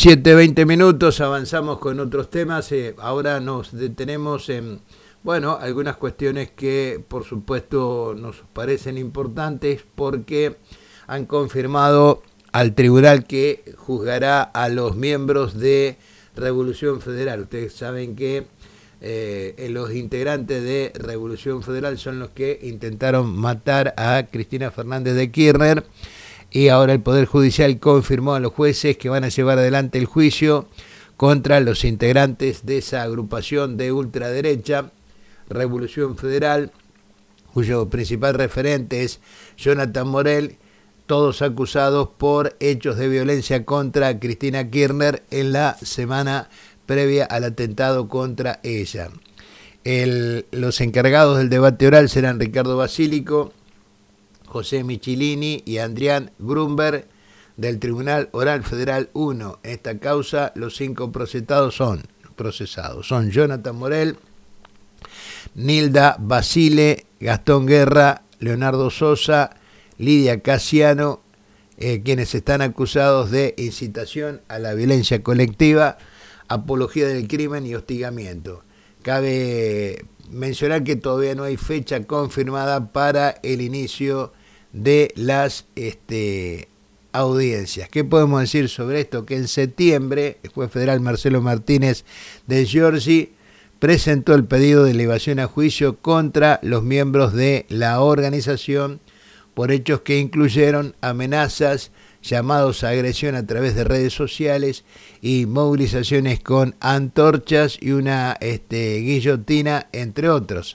17:20 minutos, avanzamos con otros temas. Ahora nos detenemos en, bueno, algunas cuestiones que por supuesto nos parecen importantes porque han confirmado al tribunal que juzgará a los miembros de Revolución Federal. Ustedes saben que los integrantes de Revolución Federal son los que intentaron matar a Cristina Fernández de Kirchner. Y ahora el Poder Judicial confirmó a los jueces que van a llevar adelante el juicio contra los integrantes de esa agrupación de ultraderecha, Revolución Federal, cuyo principal referente es Jonathan Morel, todos acusados por hechos de violencia contra Cristina Kirchner en la semana previa al atentado contra ella. Los encargados del debate oral serán Ricardo Basílico, José Michilini y Adrián Grunberg del Tribunal Oral Federal 1. En esta causa, los 5 procesados son Jonathan Morel, Nilda Basile, Gastón Guerra, Leonardo Sosa, Lidia Casiano, quienes están acusados de incitación a la violencia colectiva, apología del crimen y hostigamiento. Cabe mencionar que todavía no hay fecha confirmada para el inicio de las audiencias. ¿Qué podemos decir sobre esto? Que en septiembre el juez federal Marcelo Martínez de Giorgi presentó el pedido de elevación a juicio contra los miembros de la organización por hechos que incluyeron amenazas, llamados a agresión a través de redes sociales y movilizaciones con antorchas y una guillotina, entre otros.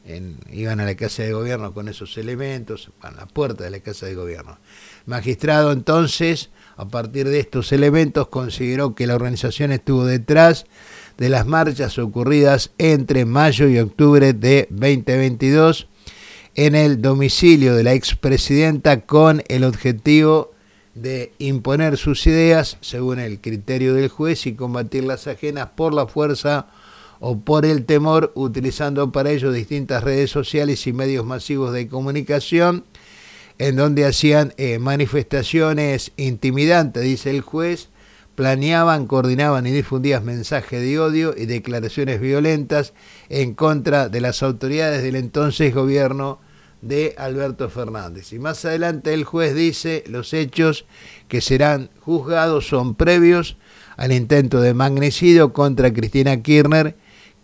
Iban a la Casa de Gobierno con esos elementos, a la puerta de la Casa de Gobierno. El magistrado entonces, a partir de estos elementos, consideró que la organización estuvo detrás de las marchas ocurridas entre mayo y octubre de 2022 en el domicilio de la expresidenta con el objetivo de imponer sus ideas según el criterio del juez y combatir las ajenas por la fuerza o por el temor, utilizando para ello distintas redes sociales y medios masivos de comunicación, en donde hacían manifestaciones intimidantes, dice el juez, planeaban, coordinaban y difundían mensajes de odio y declaraciones violentas en contra de las autoridades del entonces gobierno de Alberto Fernández. Y más adelante el juez dice, los hechos que serán juzgados son previos al intento de magnicidio contra Cristina Kirchner,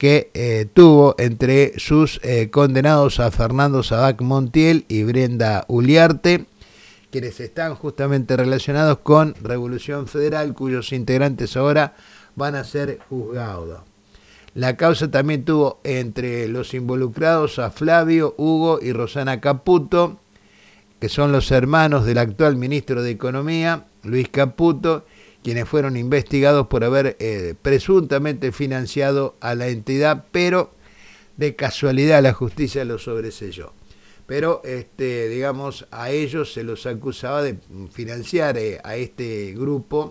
que tuvo entre sus condenados a Fernando Sabac Montiel y Brenda Uliarte, quienes están justamente relacionados con Revolución Federal, cuyos integrantes ahora van a ser juzgados. La causa también tuvo entre los involucrados a Flavio, Hugo y Rosana Caputo, que son los hermanos del actual ministro de Economía, Luis Caputo, quienes fueron investigados por haber presuntamente financiado a la entidad, pero de casualidad la justicia los sobreseyó. Pero, digamos, a ellos se los acusaba de financiar a este grupo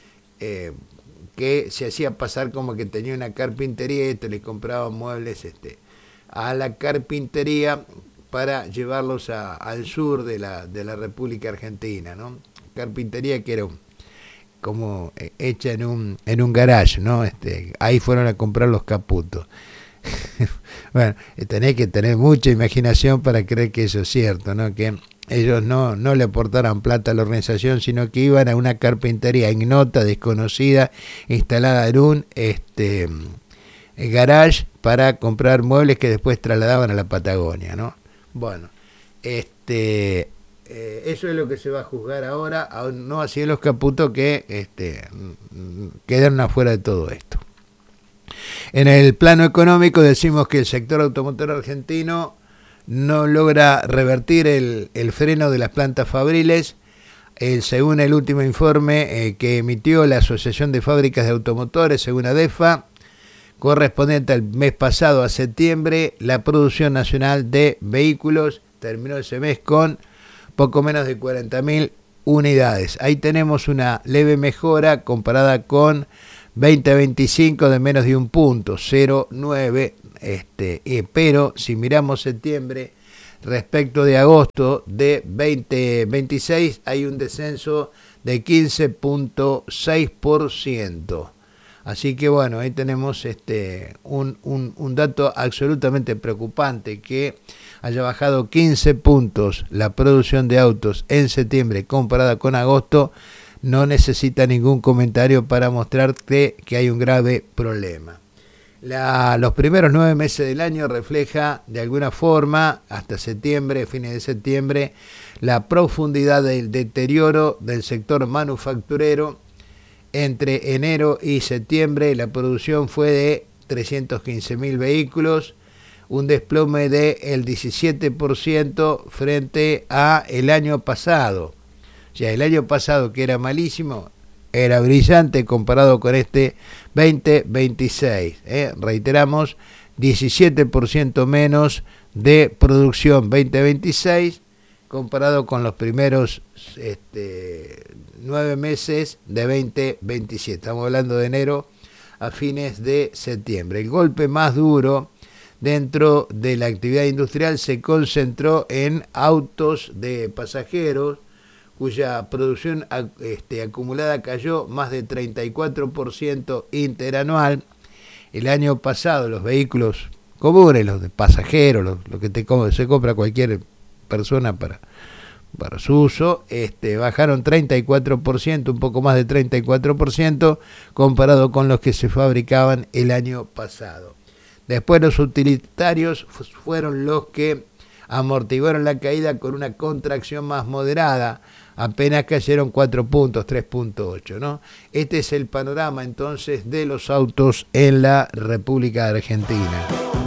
que se hacía pasar como que tenía una carpintería y les compraban muebles a la carpintería para llevarlos al sur de la República Argentina, ¿no? Carpintería que era como hecha en un garage, ¿no? Ahí fueron a comprar los Caputos. Bueno, tenés que tener mucha imaginación para creer que eso es cierto, ¿no? Que ellos no le aportaran plata a la organización, sino que iban a una carpintería ignota, desconocida, instalada en un garage para comprar muebles que después trasladaban a la Patagonia, ¿no? Bueno, eso es lo que se va a juzgar ahora, no así en los Caputos que quedaron afuera de todo esto. En el plano económico decimos que el sector automotor argentino no logra revertir el freno de las plantas fabriles. Según el último informe que emitió la Asociación de Fábricas de Automotores, según ADEFA, correspondiente al mes pasado a septiembre, la producción nacional de vehículos terminó ese mes con poco menos de 40.000 unidades. Ahí tenemos una leve mejora comparada con 2025 de menos de un punto, 0,9, pero si miramos septiembre respecto de agosto de 2026 hay un descenso de 15.6%. Así que bueno, ahí tenemos un dato absolutamente preocupante, que haya bajado 15 puntos la producción de autos en septiembre comparada con agosto. No necesita ningún comentario para mostrarte que hay un grave problema. Los primeros 9 meses del año refleja de alguna forma, hasta septiembre, fines de septiembre, la profundidad del deterioro del sector manufacturero. Entre enero y septiembre la producción fue de 315.000 vehículos, un desplome del 17% frente a el año pasado. O sea, el año pasado, que era malísimo, era brillante comparado con este 2026. Reiteramos, 17% menos de producción 2026 comparado con los primeros 9 meses de 2027. Estamos hablando de enero a fines de septiembre. El golpe más duro dentro de la actividad industrial se concentró en autos de pasajeros, cuya producción acumulada cayó más de 34% interanual. El año pasado los vehículos comunes, los de pasajeros, lo que se compra cualquier persona para su uso, bajaron 34%, un poco más de 34%, comparado con los que se fabricaban el año pasado. Después los utilitarios fueron los que amortiguaron la caída con una contracción más moderada, apenas cayeron 4 puntos, 3.8, ¿no? Este es el panorama entonces de los autos en la República Argentina.